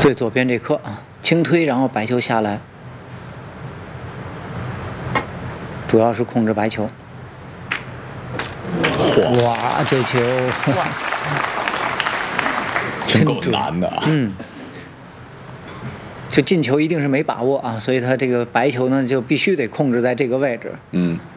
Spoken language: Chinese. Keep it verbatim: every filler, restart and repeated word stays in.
最左边这颗啊，轻推，然后白球下来，主要是控制白球。哇，这球哇， 真够难的啊！ 嗯，就进球一定是没把握啊，所以他这个白球呢就必须得控制在这个位置。 嗯。